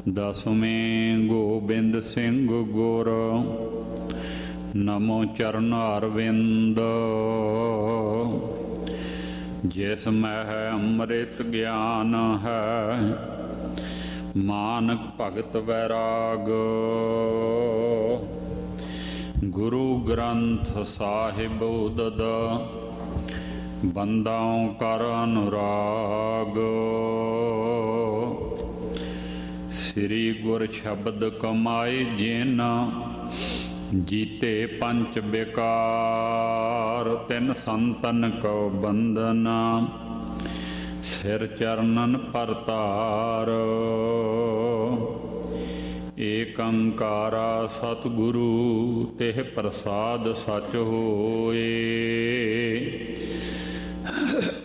ਦਸਵੇਂ ਗੋਬਿੰਦ ਸਿੰਘ ਗੁਰ ਨਮੋ ਚਰਨ ਅਰਵਿੰਦ। ਜਿਸ ਮਹਿ ਅੰਮ੍ਰਿਤ ਗਿਆਨ ਹੈ ਮਾਨਕ ਭਗਤ ਵੈਰਾਗ। ਗੁਰੂ ਗ੍ਰੰਥ ਸਾਹਿਬ ਉਦਦ ਬੰਦਾਂ ਕਰ ਅਨੁਰਾਗ। ਸ੍ਰੀ ਗੁਰ ਸ਼ਬਦ ਕਮਾਏ ਜਿਨ ਜੀਤੇ ਪੰਚ ਬਿਕਾਰ। ਤਿੰਨ ਸੰਤਨ ਕਉ ਬੰਧਨ ਸਿਰ ਚਰਨਨ ਪਰਤਾਰ। ਏਕ ਓੰਕਾਰਾ ਸਤਿਗੁਰੂ ਤਿਹ ਪ੍ਰਸਾਦ ਸਚ ਹੋਏ।